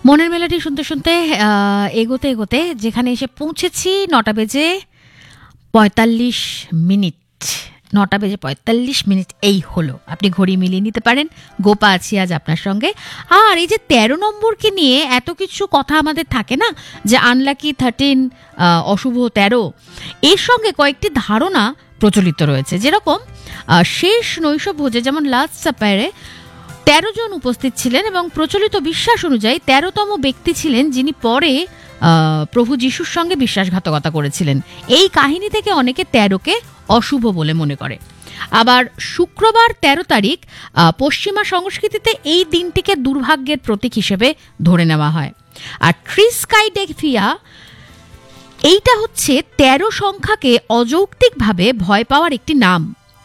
মনের মেলাটি শুনতে শুনতে এগোতে এগোতে যেখানে এসে পৌঁছেছি 9:45 9:45 এই হলো। আপনি ঘড়ি মিলিয়ে নিতে পারেন। গোপা আছি আজ আপনার সঙ্গে। আর এই যে 13 নম্বরকে নিয়ে এত কিছু কথা আমাদের থাকে না, যে আনলাকি 13, অশুভ 13, এর সঙ্গে কয়েকটি ধারণা প্রচলিত রয়েছে। যেরকম শেষ নৈশভোজে যেমন লাস্ট সাপারে 13 জন উপস্থিত ছিলেন এবং প্রচলিত বিশ্বাস অনুযায়ী 13তম ব্যক্তি ছিলেন যিনি পরে প্রভু যিশুর সঙ্গে বিশ্বাসঘাতকতা করেছিলেন। এই কাহিনী থেকে অনেকে 13কে অশুভ বলে মনে করে। আবার শুক্রবার 13 তারিখ পশ্চিমা সংস্কৃতিতে এই দিনটিকে দুর্ভাগ্যের প্রতীক হিসেবে ধরে নেওয়া হয়। আর ট্রিস্কাইডেফিয়া এইটা হচ্ছে 13 সংখ্যাকে অযৌক্তিকভাবে ভয় পাওয়ার একটি নাম।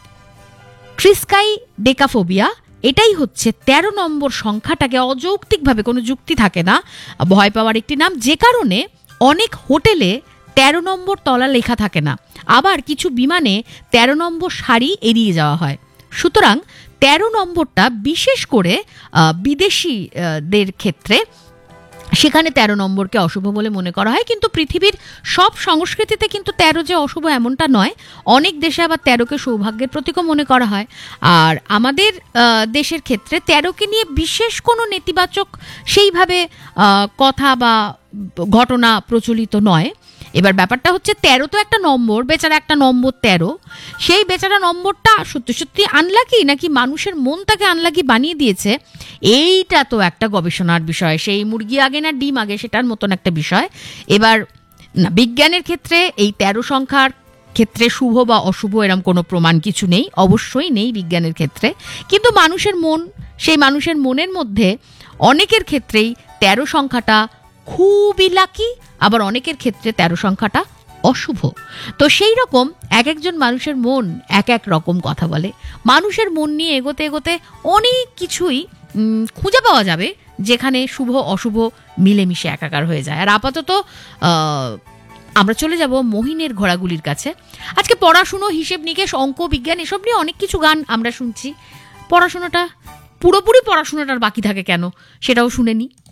ট্রিস্কাইডেকাফোবিয়া এটাই হচ্ছে 13 নম্বর সংখ্যাটাকে অযৌক্তিকভাবে, কোনো যুক্তি থাকে না, ভয় পাওয়ার একটি নাম, যে কারণে অনেক হোটেলে 13 নম্বর তলা লেখা থাকে না। আবার কিছু বিমানে 13 নম্বর সারি এড়িয়ে যাওয়া হয়। সুতরাং 13 নম্বরটা বিশেষ করে বিদেশিদের ক্ষেত্রে সেখানে 13 নম্বরকে অশুভ বলে মনে করা হয়। কিন্তু পৃথিবীর সব সংস্কৃতিতে কিন্তু 13 যে অশুভ এমনটা নয়। অনেক দেশে আবার 13কে সৌভাগ্যের প্রতীকও মনে করা হয়। আর আমাদের দেশের ক্ষেত্রে 13কে নিয়ে বিশেষ কোনো নেতিবাচক সেইভাবে কথা বা ঘটনা প্রচলিত নয়। এবার ব্যাপারটা হচ্ছে 13 তো একটা নম্বর, বেচারা একটা নম্বর 13, সেই বেচারা নম্বরটা সত্যি সত্যি আনলাকি নাকি মানুষের মন তাকে আনলাকি বানিয়ে দিয়েছে, এইটা তো একটা গবেষণার বিষয়। সেই মুরগি আগে না ডিম আগে, সেটার মতন একটা বিষয়। এবার না, বিজ্ঞানের ক্ষেত্রে এই 13 সংখ্যার ক্ষেত্রে শুভ বা অশুভ এরম কোনো প্রমাণ কিছু নেই, অবশ্যই নেই বিজ্ঞানের ক্ষেত্রে। কিন্তু মানুষের মন, সেই মানুষের মনের মধ্যে অনেকের ক্ষেত্রেই 13 সংখ্যাটা খুবই লাকি, আবার অনেকের ক্ষেত্রে 13 সংখ্যাটা অশুভ। তো সেই রকম এক একজন মানুষের মন এক এক রকম কথা বলে। মানুষের মন নিয়ে এগোতে এগোতে অনেক কিছুই খুঁজে পাওয়া যাবে যেখানে শুভ অশুভ মিলেমিশে একাকার হয়ে যায়। আর আপাতত আমরা চলে যাব মহিনের ঘোড়াগুলির কাছে। আজকে পড়াশুনো, হিসেব নিকেশ, অঙ্ক, বিজ্ঞান এসব নিয়ে অনেক কিছু গান আমরা শুনছি। পুরোপুরি পড়াশোনাটার বাকি থাকে কেন, সেটাও শুনে নিই।